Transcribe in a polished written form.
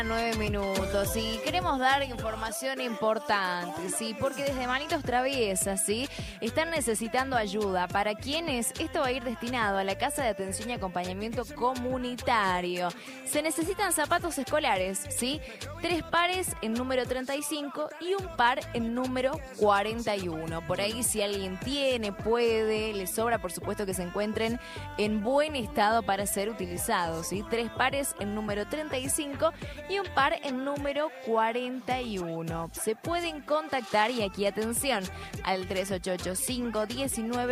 9 minutos y queremos dar información importante, ¿sí? Porque desde Manitos Traviesas, ¿sí? Están necesitando ayuda. ¿Para quienes? Esto va a ir destinado a la Casa de Atención y Acompañamiento Comunitario. Se necesitan zapatos escolares, ¿sí? 3 pares en número 35 y un par en número 41. Por ahí, si alguien tiene, puede, le sobra, por supuesto que se encuentren en buen estado para ser utilizados, ¿sí? 3 pares en número 35 y un par en número 41. Se pueden contactar y aquí atención al 388-519